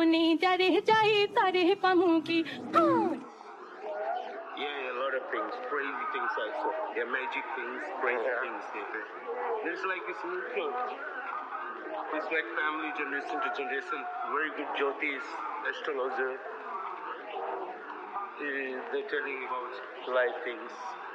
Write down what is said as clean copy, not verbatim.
ने जारे जाए तारे पामुकी. Yeah, a lot of things, crazy things also. Yeah, magic things, crazy things. Yeah. It's like it's neutral. It's like family generation to generation. Very good Jyotis, astrologer. They're telling about life things.